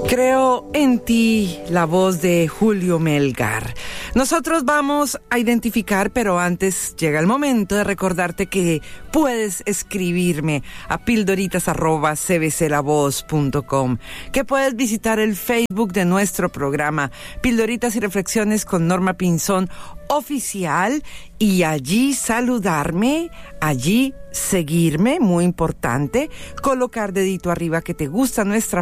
Creo en ti, la voz de Julio Melgar. Nosotros vamos a identificar, pero antes llega el momento de recordarte que puedes escribirme a pildoritas@cbclavoz.com, que puedes visitar el Facebook de nuestro programa, Pildoritas y Reflexiones con Norma Pinzón Oficial, y allí saludarme, allí seguirme, muy importante, colocar dedito arriba que te gusta nuestra